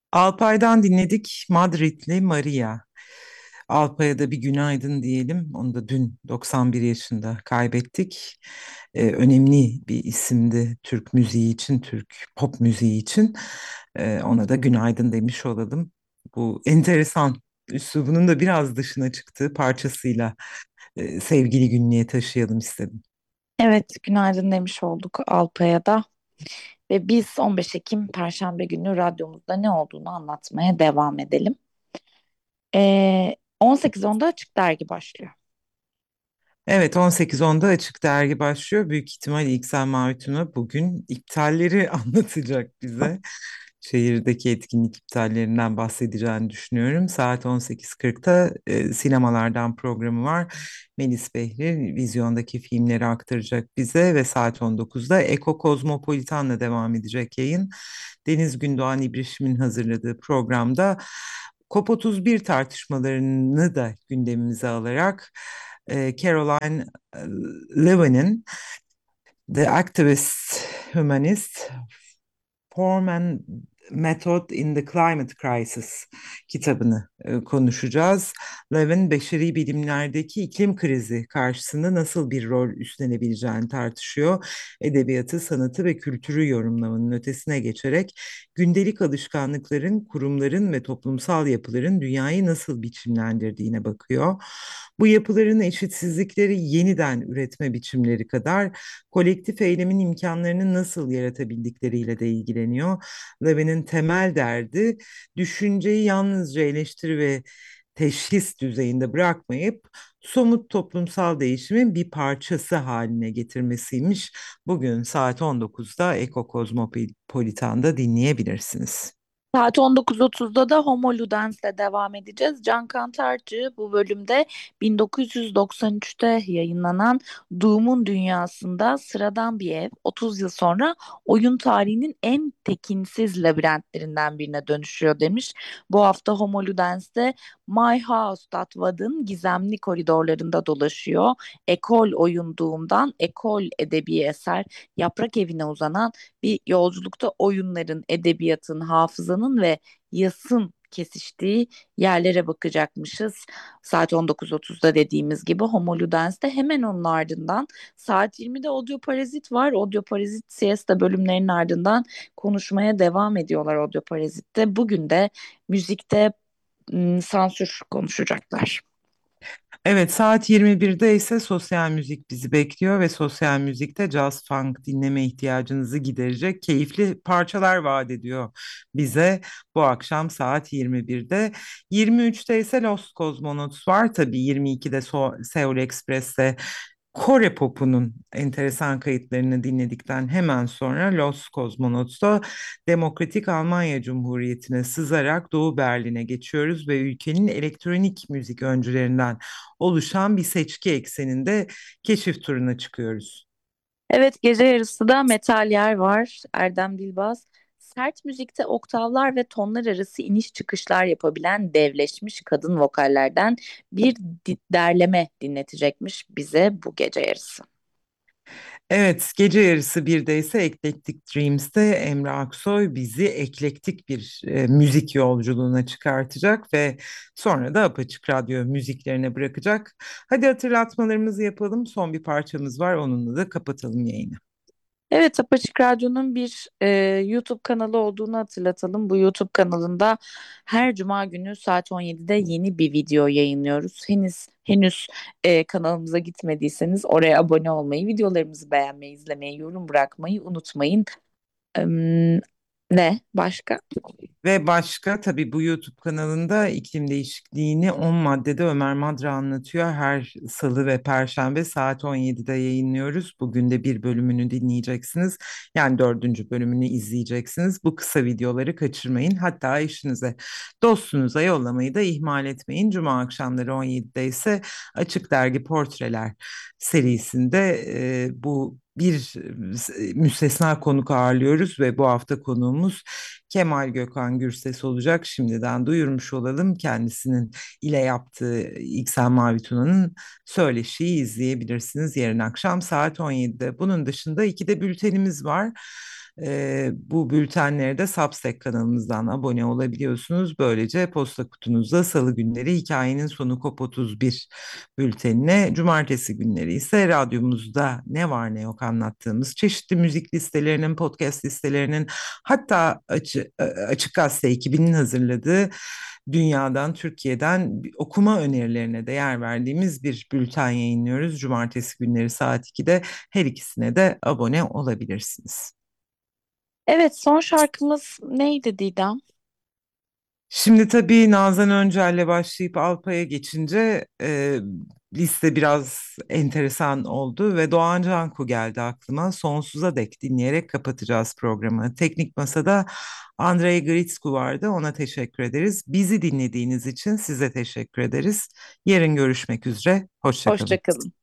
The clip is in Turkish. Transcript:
Alpay'dan dinledik Madridli Maria. Alpay'a da bir günaydın diyelim. Onu da dün 91 yaşında kaybettik. Önemli bir isimdi Türk müziği için, Türk pop müziği için. Ona da günaydın demiş olalım. Bu enteresan üslubunun da biraz dışına çıktığı parçasıyla sevgili günlüğe taşıyalım istedim. Evet, günaydın demiş olduk Alpay'a da ve biz 15 Ekim Perşembe günü radyomuzda ne olduğunu anlatmaya devam edelim. 18.10'da Açık Dergi başlıyor. Evet, 18.10'da Açık Dergi başlıyor. Büyük ihtimal İlksel Mavituna bugün iptalleri anlatacak bize. Şehirdeki etkinlik iptallerinden bahsedeceğini düşünüyorum. Saat 18.40'ta sinemalardan programı var. Melis Behri vizyondaki filmleri aktaracak bize ve saat 19'da Eko Kozmopolitan'la devam edecek yayın. Deniz Gündoğan İbrişim'in hazırladığı programda COP31 tartışmalarını da gündemimize alarak Caroline Levin'in The Activist Humanist Form and Method in the Climate Crisis kitabını konuşacağız. Levin, beşeri bilimlerdeki iklim krizi karşısında nasıl bir rol üstlenebileceğini tartışıyor. Edebiyatı, sanatı ve kültürü yorumlamanın ötesine geçerek gündelik alışkanlıkların, kurumların ve toplumsal yapıların dünyayı nasıl biçimlendirdiğine bakıyor. Bu yapıların eşitsizlikleri yeniden üretme biçimleri kadar kolektif eylemin imkanlarını nasıl yaratabildikleriyle de ilgileniyor. Levin'in temel derdi düşünceyi yalnızca eleştiri ve teşhis düzeyinde bırakmayıp somut toplumsal değişimin bir parçası haline getirmesiymiş. Bugün saat 19'da Eko Kozmopolitan'da dinleyebilirsiniz. Saat 19.30'da da Homo Ludens'le devam edeceğiz. Can Kantarcı bu bölümde 1993'te yayınlanan Doom'un Dünyasında Sıradan Bir Ev 30 yıl sonra oyun tarihinin en tekinsiz labirentlerinden birine dönüşüyor demiş. Bu hafta Homo Ludens'te My House That Wa'nın gizemli koridorlarında dolaşıyor. Ekol oyun Doom'dan ekol edebi eser Yaprak Evi'ne uzanan bir yolculukta oyunların, edebiyatın, hafızanın ve yasın kesiştiği yerlere bakacakmışız. Saat 19.30'da dediğimiz gibi Homo Ludens'te hemen onun ardından saat 20'de Audio Parazit var. Audio Parazit siesta bölümlerinin ardından konuşmaya devam ediyorlar Audio Parazit'te. Bugün de müzikte sansür konuşacaklar. Evet, saat 21'de ise sosyal müzik bizi bekliyor ve sosyal müzikte jazz funk dinleme ihtiyacınızı giderecek keyifli parçalar vaat ediyor bize bu akşam saat 21'de. 23'te ise Lost Cosmonauts var. Tabii 22'de Seoul Express'te Kore popunun enteresan kayıtlarını dinledikten hemen sonra Los Cosmonauts'ta Demokratik Almanya Cumhuriyeti'ne sızarak Doğu Berlin'e geçiyoruz ve ülkenin elektronik müzik öncülerinden oluşan bir seçki ekseninde keşif turuna çıkıyoruz. Evet, gece yarısı da metal yer var. Erdem Dilbaz. Sert müzikte oktavlar ve tonlar arası iniş çıkışlar yapabilen devleşmiş kadın vokallerden bir derleme dinletecekmiş bize bu gece yarısı. Evet, gece yarısı birde ise Eclectic Dreams'te Emre Aksoy bizi eklektik bir müzik yolculuğuna çıkartacak ve sonra da Apaçık Radyo müziklerine bırakacak. Hadi hatırlatmalarımızı yapalım. Son bir parçamız var, onunla da kapatalım yayını. Evet, Apaçık Radyo'nun bir YouTube kanalı olduğunu hatırlatalım. Bu YouTube kanalında her Cuma günü saat 17'de yeni bir video yayınlıyoruz. Henüz kanalımıza gitmediyseniz oraya abone olmayı, videolarımızı beğenmeyi, izlemeyi, yorum bırakmayı unutmayın. Em, Ne başka? Ve başka tabii bu YouTube kanalında iklim değişikliğini 10 maddede Ömer Madra anlatıyor. Her salı ve perşembe saat 17'de yayınlıyoruz. Bugün de bir bölümünü dinleyeceksiniz. Yani dördüncü bölümünü izleyeceksiniz. Bu kısa videoları kaçırmayın. Hatta eşinize, dostunuza yollamayı da ihmal etmeyin. Cuma akşamları 17'de ise Açık Dergi Portreler serisinde bu bir müstesna konuk ağırlıyoruz ve bu hafta konuğumuz Kemal Gökhan Gürses olacak. Şimdiden duyurmuş olalım. Kendisinin ile yaptığı İksel Mavi Tuna'nın söyleşiyi izleyebilirsiniz yarın akşam saat 17'de. Bunun dışında 2'de bültenimiz var. Bu bültenlere de Substack kanalımızdan abone olabiliyorsunuz. Böylece posta kutunuzda salı günleri hikayenin sonu COP31 bültenine, cumartesi günleri ise radyomuzda ne var ne yok anlattığımız çeşitli müzik listelerinin, podcast listelerinin, hatta Açık Gazete ekibinin hazırladığı dünyadan, Türkiye'den okuma önerilerine de yer verdiğimiz bir bülten yayınlıyoruz. Cumartesi günleri saat 2'de her ikisine de abone olabilirsiniz. Evet, son şarkımız neydi Didem? Şimdi tabii Nazan Öncel'le başlayıp Alpay'a geçince liste biraz enteresan oldu ve Doğan Canku geldi aklıma. Sonsuza dek dinleyerek kapatacağız programı. Teknik Masa'da Andrei Gritsku vardı, ona teşekkür ederiz. Bizi dinlediğiniz için size teşekkür ederiz. Yarın görüşmek üzere, hoşça kalın. Hoşça kalın.